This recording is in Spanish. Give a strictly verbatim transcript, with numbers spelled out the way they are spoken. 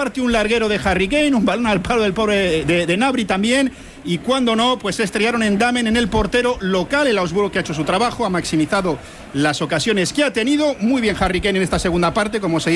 parte un larguero de Harry Kane, un balón al palo del pobre de, de Gnabry también. Y cuando no, pues se estrellaron en Damen, en el portero local. El Augsburgo, que ha hecho su trabajo, ha maximizado las ocasiones que ha tenido. Muy bien Harry Kane en esta segunda parte, como se